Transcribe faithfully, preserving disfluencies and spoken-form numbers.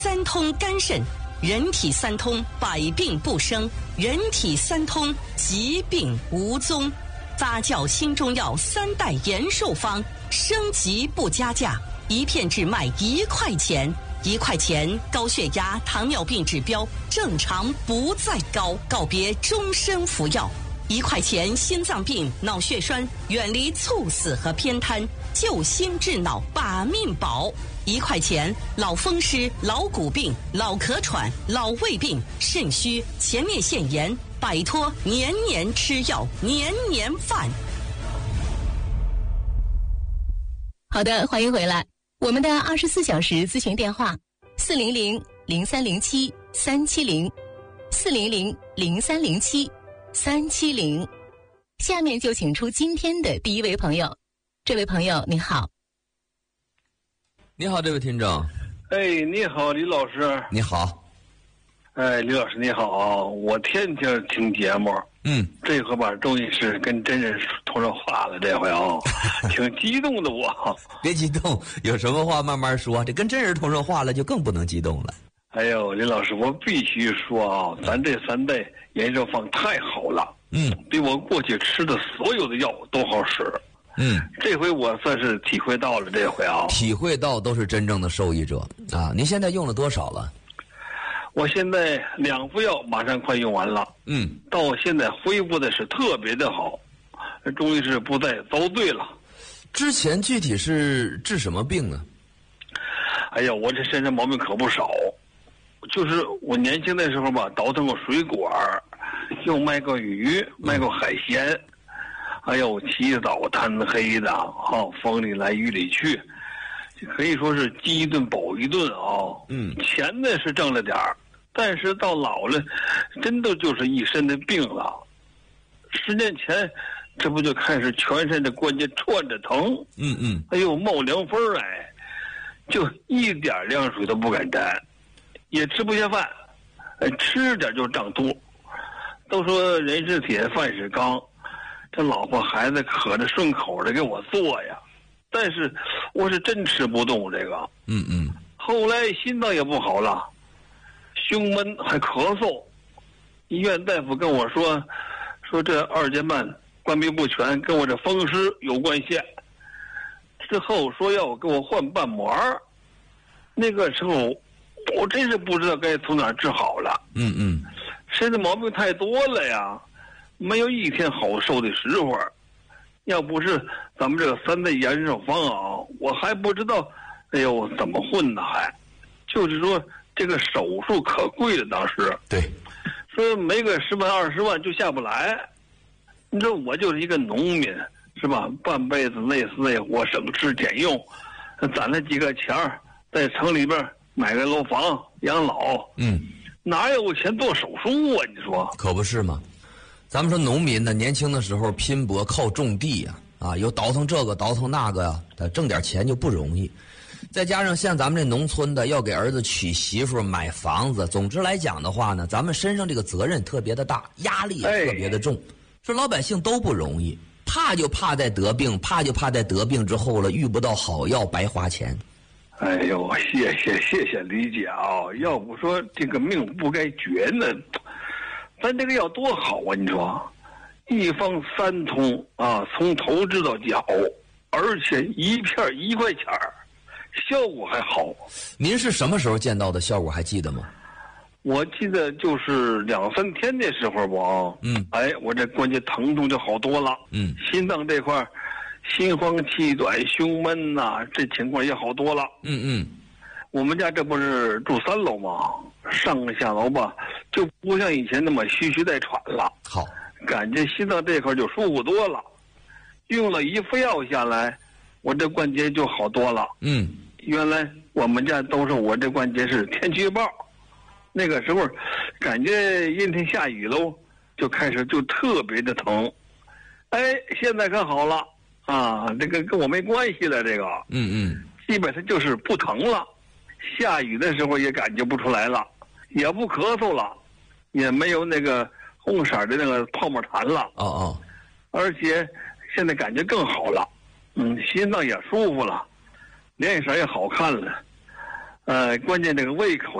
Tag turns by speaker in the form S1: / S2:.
S1: 三通肝肾，人体三通，百病不生；人体三通，疾病无踪。发酵新中药三代延寿方，升级不加价，一片只卖一块钱。一块钱，高血压、糖尿病指标正常不再高，告别终身服药。一块钱，心脏病、脑血栓远离猝死和偏瘫，救心治脑，把命保。一块钱，老风湿、老骨病、老咳喘、老胃病、肾虚、前列腺炎，摆脱年年吃药、年年饭。
S2: 好的，欢迎回来。我们的二十四小时咨询电话：四零零零三零七三七零，四零零零三零七三七零。下面就请出今天的第一位朋友。这位朋友，你好。
S3: 你好，这位听众。
S4: 哎，你好，李老师。
S3: 你好。
S4: 哎，李老师你好，我天天听节目。
S3: 嗯，
S4: 这回吧，终于是跟真人通上话了，这回啊，挺激动的我。
S3: 别激动，有什么话慢慢说。这跟真人通上话了，就更不能激动了。
S4: 哎呦，李老师，我必须说啊，咱这三代延寿方太好了。
S3: 嗯，
S4: 比我过去吃的所有的药都好使。
S3: 嗯，
S4: 这回我算是体会到了，这回啊，
S3: 体会到都是真正的受益者啊！您现在用了多少了？
S4: 我现在两副药马上快用完了。
S3: 嗯，
S4: 到现在恢复的是特别的好，终于是不再遭罪了。
S3: 之前具体是治什么病呢？
S4: 哎呀，我这身上毛病可不少，就是我年轻的时候吧，倒腾过水果，又卖过鱼，卖过海鲜。哎呦，起早贪黑的啊，风里来雨里去，可以说是饥一顿饱一顿啊。
S3: 嗯，
S4: 钱呢是挣了点儿，但是到老了，真的就是一身的病了。十年前，这不就开始全身的关节串着疼？
S3: 嗯嗯，
S4: 哎呦，冒凉风哎，就一点凉水都不敢沾，也吃不下饭，哎，吃点就长肚。都说人是铁，饭是钢。这老婆孩子可着顺口的给我做呀，但是我是真吃不动这个。
S3: 嗯嗯。
S4: 后来心脏也不好了，胸闷还咳嗽，医院大夫跟我说，说这二尖瓣关闭不全，跟我这风湿有关系。之后说要给我换瓣膜，那个时候我真是不知道该从哪儿治好了。
S3: 嗯嗯。
S4: 身子毛病太多了呀。没有一天好受的时候，要不是咱们这个三代延寿方啊，我还不知道，哎呦怎么混呢还，就是说这个手术可贵了，当时
S3: 对，
S4: 说没个十万二十万就下不来。你说我就是一个农民是吧？半辈子累死累活，省吃俭用，攒了几个钱儿，在城里边买个楼房养老。
S3: 嗯，
S4: 哪有钱做手术啊？你说
S3: 可不是吗？咱们说农民呢，年轻的时候拼搏靠种地呀、啊，啊，有倒腾这个倒腾那个呀、啊，他挣点钱就不容易。再加上像咱们这农村的，要给儿子娶媳妇、买房子，总之来讲的话呢，咱们身上这个责任特别的大，压力也特别的重。说老百姓都不容易，怕就怕在得病，怕就怕在得病之后了遇不到好药，白花钱。
S4: 哎呦，谢谢谢谢理解啊！要不说这个命不该绝呢。咱这个药多好啊！你说，一方三通啊，从头治到脚，而且一片一块钱儿，效果还好。
S3: 您是什么时候见到的？效果还记得吗？
S4: 我记得就是两三天的时候吧。
S3: 嗯，
S4: 哎，我这关节疼痛就好多了。
S3: 嗯，
S4: 心脏这块，心慌气短、胸闷呐、啊，这情况也好多了。
S3: 嗯嗯，
S4: 我们家这不是住三楼吗？上下楼吧，就不像以前那么吁吁带喘了。
S3: 好，
S4: 感觉心脏这块就舒服多了。用了一副药下来，我这关节就好多了。
S3: 嗯，
S4: 原来我们家都是我这关节是天气预报，那个时候感觉阴天下雨喽，就开始就特别的疼。哎，现在可好了啊，这个跟我没关系了，这个
S3: 嗯嗯，
S4: 基本上就是不疼了。下雨的时候也感觉不出来了，也不咳嗽了，也没有那个红色的那个泡沫痰了。
S3: 哦哦，
S4: 而且现在感觉更好了，嗯，心脏也舒服了，脸色也好看了。 呃，关键这个胃口